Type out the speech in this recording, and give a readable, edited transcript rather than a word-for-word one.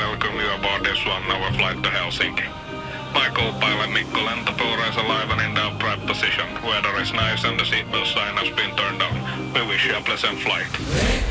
welcome you aboard this 1 hour flight to Helsinki. Michael, pilot Mikko, lentopyöräisen laivan in the upright position. Weather is nice and the seatbelt sign has been turned on. We wish you a pleasant flight.